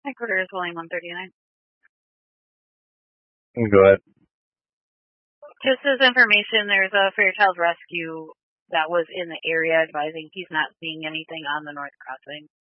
Headquarters, William 139. Go ahead. Just as information, there's a Fairchild Rescue that was in the area advising he's not seeing anything on the North Crossing.